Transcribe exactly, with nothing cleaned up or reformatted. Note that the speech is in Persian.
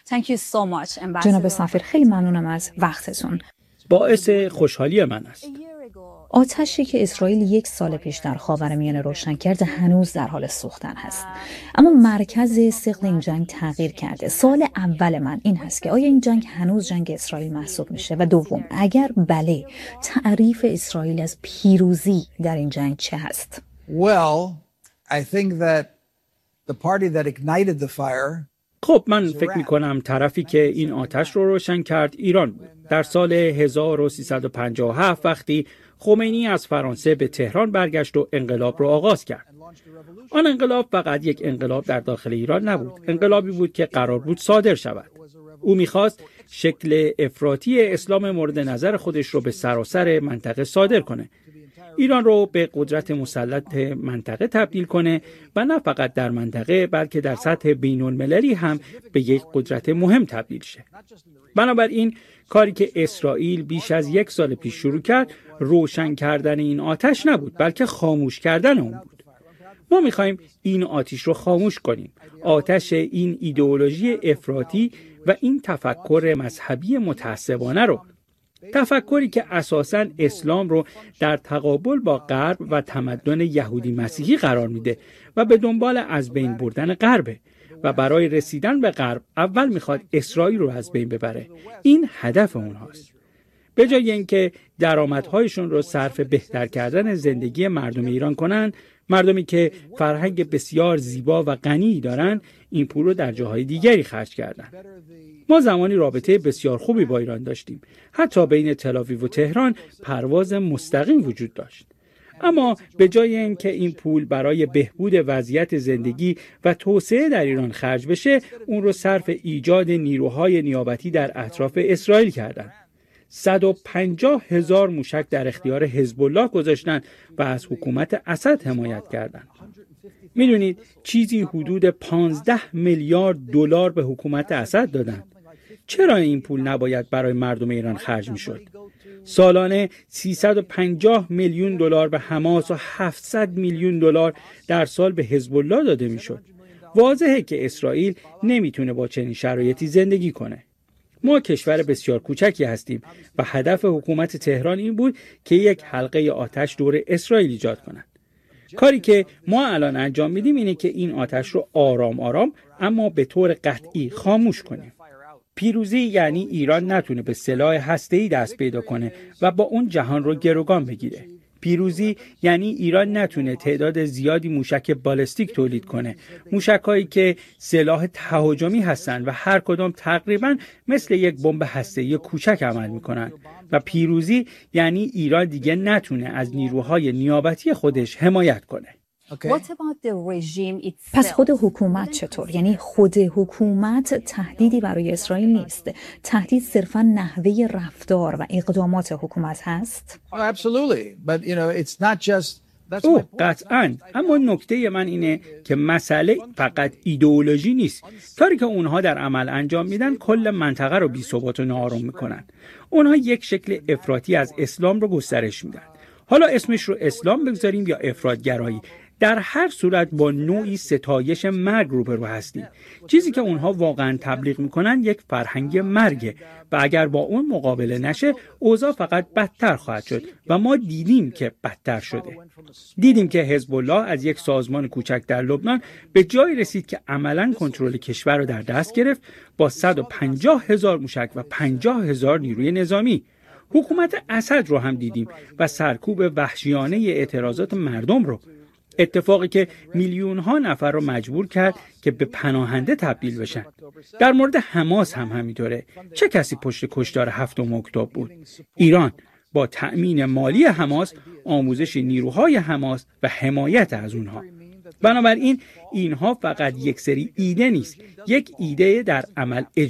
Thank you so much, Ambassador. جناب سفیر خیلی ممنونم از وقتتون. باعث خوشحالی من است. آتشی که اسرائیل یک سال پیش در خاورمیانه روشن کرد هنوز در حال سوختن هست. اما مرکز ثقل این جنگ تغییر کرده. سوال اول من این هست که آیا این جنگ هنوز جنگ اسرائیل محسوب میشه؟ و دوم، اگر بله، تعریف اسرائیل از پیروزی در این جنگ چه هست؟ Well, I think that the party that ignited the fire خب من فکر می کنم طرفی که این آتش رو روشن کرد ایران بود. در سال هزار و سیصد و پنجاه و هفت وقتی خمینی از فرانسه به تهران برگشت و انقلاب رو آغاز کرد. آن انقلاب فقط یک انقلاب در داخل ایران نبود. انقلابی بود که قرار بود صادر شود. او می‌خواست شکل افراطی اسلام مورد نظر خودش رو به سراسر منطقه صادر کنه. ایران رو به قدرت مسلط منطقه تبدیل کنه و نه فقط در منطقه بلکه در سطح بین‌المللی هم به یک قدرت مهم تبدیل شه. بنابراین کاری که اسرائیل بیش از یک سال پیش شروع کرد روشن کردن این آتش نبود بلکه خاموش کردن اون بود. ما می‌خوایم این آتش رو خاموش کنیم. آتش این ایدئولوژی افراطی و این تفکر مذهبی متعصبانه رو، تفکری که اساساً اسلام رو در تقابل با غرب و تمدن یهودی مسیحی قرار میده و به دنبال از بین بردن غربه و برای رسیدن به غرب اول میخواد اسرائیل رو از بین ببره. این هدف اونهاست. به جای اینکه درآمدهایشون رو صرف بهتر کردن زندگی مردم ایران کنن، مردمی که فرهنگ بسیار زیبا و غنی دارن، این پول رو در جاهای دیگری خرج کردن. ما زمانی رابطه بسیار خوبی با ایران داشتیم. حتی بین تل‌آویو و تهران پرواز مستقیم وجود داشت. اما به جای اینکه این پول برای بهبود وضعیت زندگی و توسعه در ایران خرج بشه، اون رو صرف ایجاد نیروهای نیابتی در اطراف اسرائیل کردن. صد و پنجاه هزار موشک در اختیار حزب الله گذاشتن و از حکومت اسد حمایت کردند. میدونید چیزی حدود پانزده میلیارد دلار به حکومت اسد دادن. چرا این پول نباید برای مردم ایران خرج میشد؟ سالانه سیصد و پنجاه میلیون دلار به حماس و هفتصد میلیون دلار در سال به حزب الله داده میشد. واضحه که اسرائیل نمیتونه با چنین شرایطی زندگی کنه. ما کشور بسیار کوچکی هستیم و هدف حکومت تهران این بود که یک حلقه آتش دور اسرائیل ایجاد کنند. کاری که ما الان انجام میدیم اینه که این آتش رو آرام آرام اما به طور قطعی خاموش کنیم. پیروزی یعنی ایران نتونه به سلاح هسته‌ای دست پیدا کنه و با اون جهان رو گروگان بگیره. پیروزی یعنی ایران نتونه تعداد زیادی موشک بالستیک تولید کنه، موشک‌هایی که سلاح تهاجمی هستن و هر کدام تقریباً مثل یک بمب هسته‌ای کوچک عمل میکنن. و پیروزی یعنی ایران دیگه نتونه از نیروهای نیابتی خودش حمایت کنه. پس خود حکومت چطور؟ یعنی خود حکومت تهدیدی برای اسرائیل نیست. تهدید صرفاً نحوه رفتار و اقدامات حکومت هست. او قطعاً، اما نکته من اینه که مسئله فقط ایدئولوژی نیست. کاری که اونها در عمل انجام میدن کل منطقه رو بی‌ثبات و ناآرام میکنن. اونها یک شکل افراطی از اسلام رو گسترش میدن. حالا اسمش رو اسلام بگذاریم یا افراط‌گرایی، در هر صورت با نوعی ستایش مرگ روبرو هستیم. چیزی که اونها واقعا تبلیغ میکنن یک فرهنگ مرگه و اگر با اون مقابله نشه اوضاع فقط بدتر خواهد شد و ما دیدیم که بدتر شده. دیدیم که حزب الله از یک سازمان کوچک در لبنان به جایی رسید که عملاً کنترل کشور رو در دست گرفت با صد و پنجاه هزار موشک و پنجاه هزار نیروی نظامی. حکومت اسد رو هم دیدیم و سرکوب وحشیانه اعتراضات مردم رو، اتفاقی که میلیون ها نفر رو مجبور کرد که به پناهنده تبدیل بشن. در مورد حماس هم همینطوره. چه کسی پشت کشتار هفتم اکتبر بود؟ ایران با تأمین مالی حماس، آموزش نیروهای حماس و حمایت از اونها. بنابراین اینها فقط یک سری ایده نیست، یک ایده در عمل